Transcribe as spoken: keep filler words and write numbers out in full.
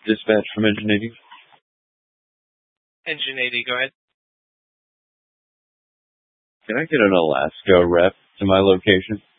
Dispatch from Engine eighty. Engine eighty, go ahead. Can I get an Alaska rep to my location?